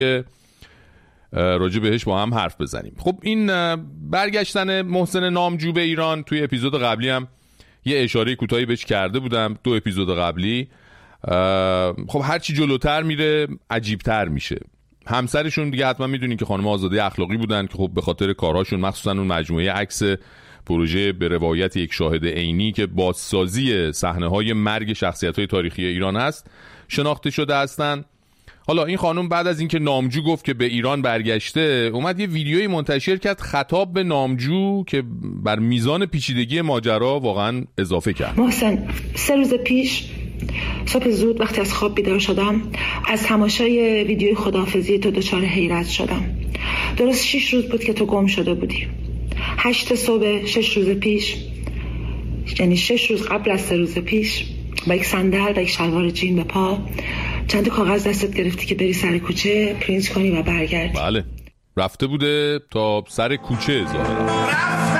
که راجع بهش با هم حرف بزنیم. خب این برگشتن محسن نامجو به ایران توی اپیزود قبلی هم یه اشاره کوتاهی بهش کرده بودم، 2 اپیزود قبلی. خب هرچی جلوتر میره عجیبتر میشه. همسرشون دیگه حتما میدونین که خانم آزاده اخلاقی بودن که خب به خاطر کارهاشون، مخصوصا اون مجموعه عکس پروژه به روایت یک شاهد عینی که بازسازی صحنه‌های مرگ شخصیت‌های تاریخی ایران هست، شناخته شده هستن. حالا این خانم بعد از اینکه نامجو گفت که به ایران برگشته، اومد یه ویدیویی منتشر کرد خطاب به نامجو که بر میزان پیچیدگی ماجرا واقعا اضافه کرد. محسن، 3 روز پیش صبح زود وقتی از خواب بیدار شدم، از تماشای ویدیوی خداحافظی تو دچار حیرت شدم. درست 6 روز بود که تو گم شده بودی. 8 صبح 6 روز پیش، یعنی 6 روز قبل از 3 روز پیش، با یک صندل و یک شلوار جین به پا، چند کاغذ دستت گرفتی که بری سر کوچه پرینت کنی و برگردی. بله، رفته بوده تا سر کوچه ظاهرا.